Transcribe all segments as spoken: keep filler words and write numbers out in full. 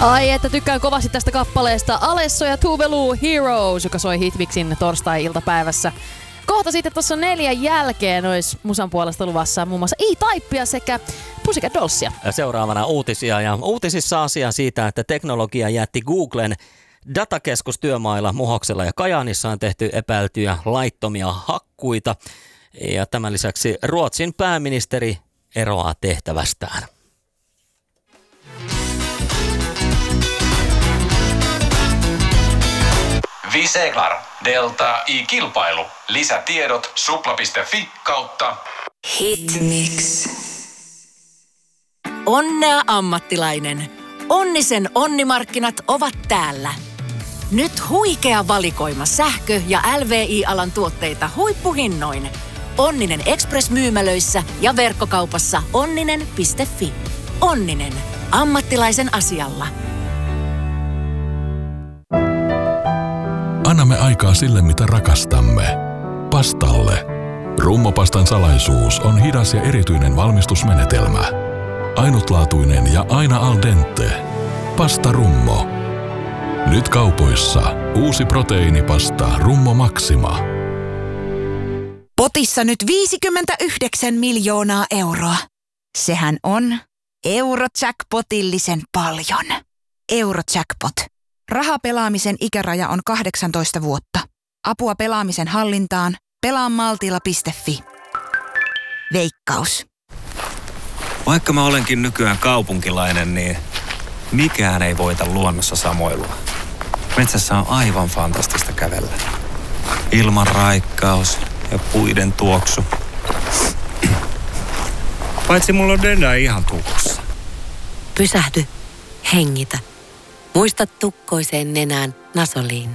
Ai, että tykkään kovasti tästä kappaleesta Alesso ja Tove Lo Heroes, joka soi Hitmixin torstai-iltapäivässä. Kohta sitten tuossa neljän jälkeen olisi musan puolesta luvassa muun muassa E-Typea sekä Pussycat Dollsia. Seuraavana uutisia, ja uutisissa asia siitä, että teknologia jätti Googlen datakeskustyömailla Muhoksella ja Kajaanissa on tehty epäiltyjä laittomia hakkuita. Ja tämän lisäksi Ruotsin pääministeri eroaa tehtävästään. Vi seglar. Delta I-kilpailu. Lisätiedot supla piste fi kautta Hitmix. Onnea ammattilainen. Onnisen onnimarkkinat ovat täällä. Nyt huikea valikoima sähkö- ja L V I-alan tuotteita huippuhinnoin. Onninen Express-myymälöissä ja verkkokaupassa onninen piste fi. Onninen. Ammattilaisen asialla. Annamme aikaa sille, mitä rakastamme. Pastalle. Rummopastan salaisuus on hidas ja erityinen valmistusmenetelmä. Ainutlaatuinen ja aina al dente. Pasta Rummo. Nyt kaupoissa uusi proteiinipasta Rummo Maxima. Potissa nyt viisikymmentäyhdeksän miljoonaa euroa. Sehän on Eurojackpotillisen paljon. Eurojackpot. Rahapelaamisen ikäraja on kahdeksantoista vuotta. Apua pelaamisen hallintaan. pelaa maltilla piste fi. Veikkaus. Vaikka mä olenkin nykyään kaupunkilainen, niin mikään ei voita luonnossa samoilua. Metsässä on aivan fantastista kävellä. Ilman raikkaus ja puiden tuoksu. Paitsi mulla on dödä ihan tukossa. Pysähdy. Hengitä. Muista tukkoiseen nenään Nasoliin.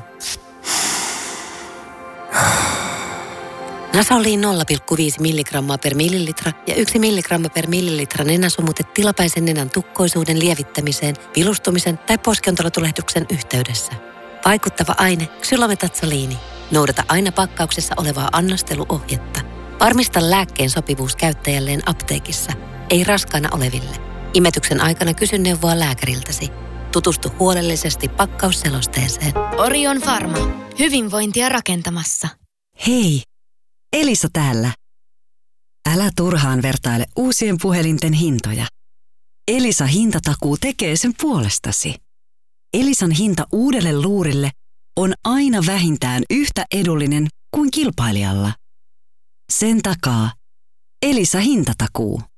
Nasoliin nolla pilkku viisi milligrammaa per millilitra ja yksi milligramma per millilitra nenäsumutet tilapäisen nenän tukkoisuuden lievittämiseen, vilustumisen tai poskiontelotulehduksen yhteydessä. Vaikuttava aine ksylometatsoliini. Noudata aina pakkauksessa olevaa annosteluohjetta. Varmista lääkkeen sopivuus käyttäjälleen apteekissa, ei raskaana oleville. Imetyksen aikana kysy neuvoa lääkäriltäsi. Tutustu huolellisesti pakkausselosteeseen. Orion Pharma. Hyvinvointia rakentamassa. Hei, Elisa täällä. Älä turhaan vertaile uusien puhelinten hintoja. Elisa hintatakuu tekee sen puolestasi. Elisan hinta uudelle luurille on aina vähintään yhtä edullinen kuin kilpailijalla. Sen takaa Elisa hintatakuu.